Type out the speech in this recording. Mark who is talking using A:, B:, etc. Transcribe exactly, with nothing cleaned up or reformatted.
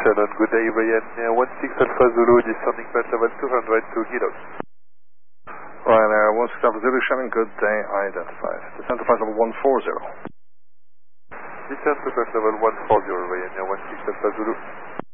A: afternoon. Good day, Ryanair one six Alpha Zulu, descending flight level two hundred to Gilos.
B: Ryanair one six Alpha Zulu, Shannon, good day, identified. Descend to flight level one four zero.
A: Descend to flight level one four zero, Ryanair one six Alpha Zulu.